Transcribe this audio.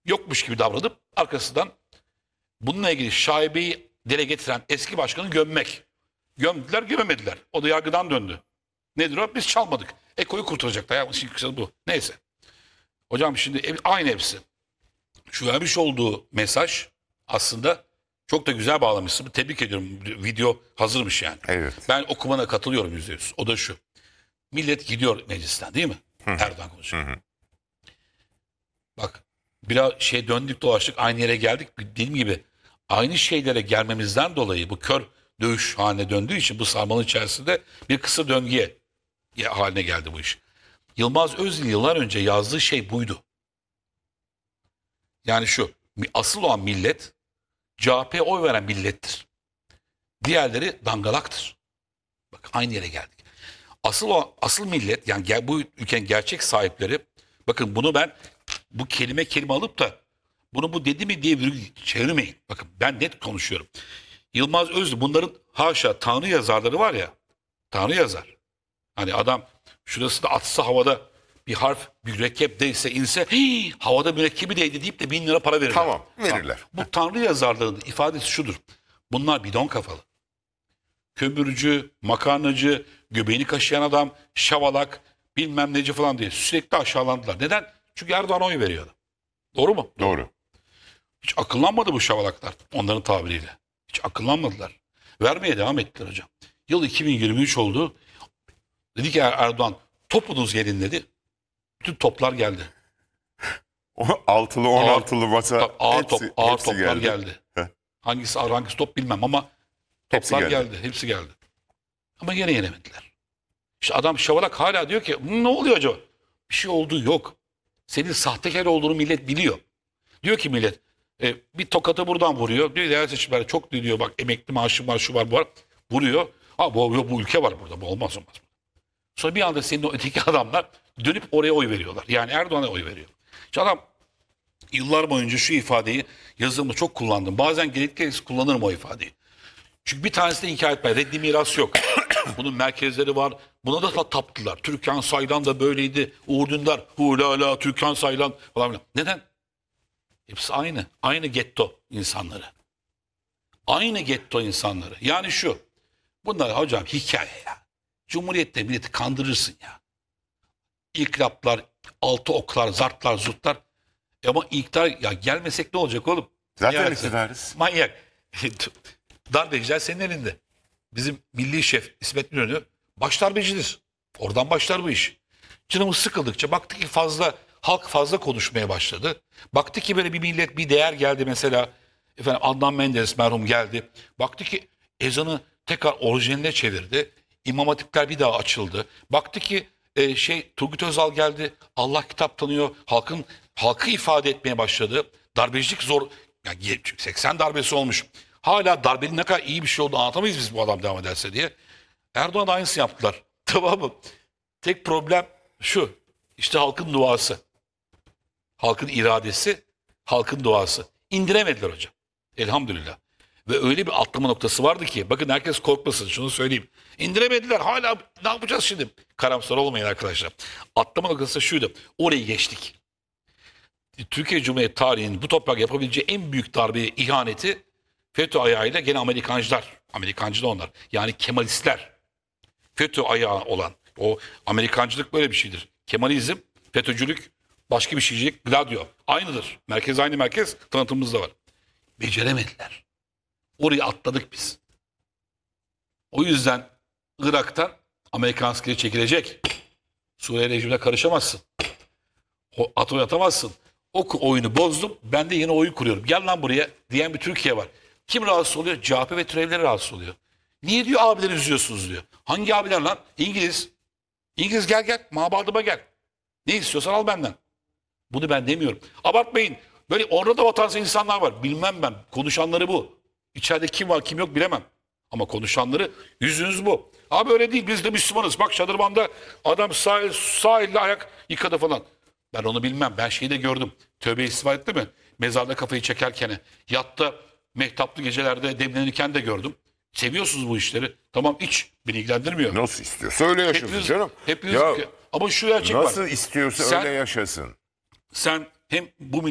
yokmuş gibi davranıp arkasından bununla ilgili şaibeyi dile getiren eski başkanı gömmek. Gömdüler, gömemediler. O da yargıdan döndü. Nedir o? Biz çalmadık. Eko'yu kurtaracaklar. Ya, şimdi bu. Neyse. Hocam şimdi aynı hepsi. Şu vermiş olduğu mesaj aslında çok da güzel bağlamışsın. Tebrik ediyorum. Video hazırmış yani. Evet. Ben okumana katılıyorum %100. O da şu. Millet gidiyor meclisten değil mi? Erdoğan konuşuyor. Bak biraz döndük dolaştık aynı yere geldik. Dediğim gibi aynı şeylere gelmemizden dolayı bu kör dövüş haline döndüğü için bu sarmalın içerisinde bir kısa döngüye haline geldi bu iş. Yılmaz Özdil yıllar önce yazdığı şey buydu. Yani şu, asıl olan millet CHP'ye oy veren millettir. Diğerleri dangalaktır. Bak aynı yere geldik. Asıl millet yani bu ülkenin gerçek sahipleri, bakın bunu ben bu kelime alıp da bunu bu dedi mi diye çevirmeyin. Bakın ben net konuşuyorum. Yılmaz Özdil bunların haşa Tanrı yazarları var ya, Tanrı yazar. Hani adam şurası da atsa havada bir harf mürekkep değilse inse havada mürekkebi değdi deyip de 1000 lira para verirler. Tamam, verirler. Bu Tanrı yazarlarının ifadesi şudur. Bunlar bidon kafalı. Kömürcü, makarnacı, göbeğini kaşıyan adam, şavalak, bilmem neci falan diye sürekli aşağılandılar. Neden? Çünkü Erdoğan'a oy veriyordu. Doğru mu? Doğru. Hiç akıllanmadı bu şavalaklar onların tabiriyle. Hiç akıllanmadılar. Vermeye devam ettiler hocam. Yıl 2023 oldu. Dedi ki Erdoğan topunuz gelin dedi. Bütün toplar geldi. O altılı 16'lı masa Ağır hepsi toplar geldi. Hangisi ağır hangisi top bilmem ama Hepsi toplar geldi. geldi. Hepsi geldi. Ama yine yenemediler. İşte adam şavalak hala diyor ki ne oluyor acaba? Bir şey olduğu yok. Senin sahtekar olduğunu millet biliyor. Diyor ki millet bir tokatı buradan vuruyor. Diyor değerli seçimlerde çok diyor bak emekli maaşım var şu var bu var. Vuruyor. Ha bu ülke var burada. Bu olmaz. Sonra bir anda senin o öteki adamlar dönüp oraya oy veriyorlar. Yani Erdoğan'a oy veriyor. İşte adam yıllar boyunca şu ifadeyi yazımda çok kullandım. Bazen gerekli kullanırım o ifadeyi. Çünkü bir tanesi de inkar etmez. Reddi miras yok. Bunun merkezleri var. Buna da taptılar. Türkan Saylan da böyleydi. Uğur Dündar, hulala, Türkan Saylan falan filan. Neden? Hepsi aynı. Aynı getto insanları. Aynı getto insanları. Yani şu. Bunlar hocam hikaye ya. Cumhuriyette milleti kandırırsın ya. İlklaplar, altı oklar, zartlar, zurtlar. Ama iktidar ya gelmesek ne olacak oğlum? Zaten Yani, iktidarız. manyak. Darbeciler senin elinde. Bizim milli şef İsmet İnönü baş darbecidir. Oradan başlar bu iş. Canımız sıkıldıkça baktı ki halk fazla konuşmaya başladı. Baktı ki böyle bir millet bir değer geldi mesela. Efendim Adnan Menderes merhum geldi. Baktı ki ezanı tekrar orijinaline çevirdi. İmam hatipler bir daha açıldı. Baktı ki Turgut Özal geldi. Allah kitap tanıyor. Halkı ifade etmeye başladı. Darbecilik zor. Yani 80 darbesi olmuş. Hala darbenin ne kadar iyi bir şey olduğunu anlatamayız biz bu adam devam ederse diye. Erdoğan da aynısını yaptılar. Tamam mı? Tek problem şu. İşte halkın duası. Halkın iradesi, halkın duası. İndiremediler hocam. Elhamdülillah. Ve öyle bir atlama noktası vardı ki bakın herkes korkmasın şunu söyleyeyim. İndiremediler hala ne yapacağız şimdi? Karamsar olmayın arkadaşlar. Atlama noktası şuydu. Orayı geçtik. Türkiye Cumhuriyeti tarihinin bu toprak yapabileceği en büyük darbeye ihaneti FETÖ ayağıyla gene Amerikancılar. Amerikancı da onlar. Yani Kemalistler. FETÖ ayağı olan. O Amerikancılık böyle bir şeydir. Kemalizm, FETÖ'cülük başka bir şeycilik. Gladio. Aynıdır. Merkez aynı merkez. Tanıtımımızda var. Beceremediler. Orayı atladık biz. O yüzden Irak'tan Amerikan askeri çekilecek. Suriye rejimine karışamazsın. Atom atamazsın. O oyunu bozdum. Ben de yeni oyun kuruyorum. Gel lan buraya diyen bir Türkiye var. Kim rahatsız oluyor? CHP ve türevleri rahatsız oluyor. Niye diyor abileri üzüyorsunuz diyor. Hangi abiler lan? İngiliz. İngiliz gel. Mabadıma gel. Ne istiyorsan al benden. Bunu ben demiyorum. Abartmayın. Böyle orada da vatansız insanlar var. Bilmem ben. Konuşanları bu. İçeride kim var kim yok bilemem. Ama konuşanları yüzünüz bu. Abi öyle değil biz de Müslümanız. Bak Şadırvan'da adam sağ elle ayak yıkadı falan. Ben onu bilmem. Ben şeyi de gördüm. Tövbe istiğfar etti mi? Mezarda kafayı çekerken. Yatta mehtaplı gecelerde demlenirken de gördüm. Seviyorsunuz bu işleri. Tamam hiç beni ilgilendirmiyor. Nasıl istiyorsa öyle yaşasın canım. Hepiniz, Ya, ama şu gerçek var. nasıl istiyorsa öyle yaşasın. Sen hem bu